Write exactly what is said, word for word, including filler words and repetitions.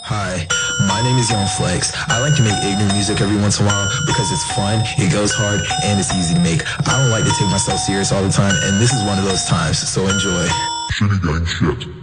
Hi, my name is Young Flex. I like to make ignorant music every once in a while because it's fun, it goes hard, and it's easy to make. I don't like to take myself serious all the time, and this is one of those times, so enjoy. Shitty gang shit.